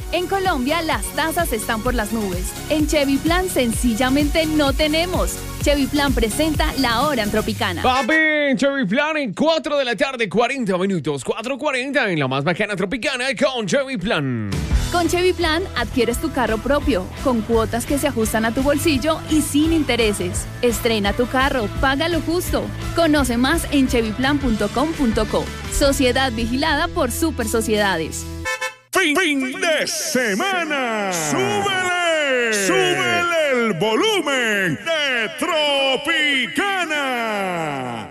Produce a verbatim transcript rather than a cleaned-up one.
En Colombia, las tasas están por las nubes. En Chevy Plan, sencillamente no tenemos. Chevy Plan presenta La Hora en Tropicana. Papi, Chevy Plan en cuatro de la tarde, cuarenta minutos. cuatro cuarenta en la más bacana Tropicana con Chevy Plan. Con Chevy Plan, adquieres tu carro propio, con cuotas que se ajustan a tu bolsillo y sin intereses. Estrena tu carro, paga lo justo. Conoce más en chevy plan punto com punto co. Sociedad vigilada por Super Sociedades. Fin, fin de semana. ¡Súbele! ¡Súbele el volumen de Tropicana!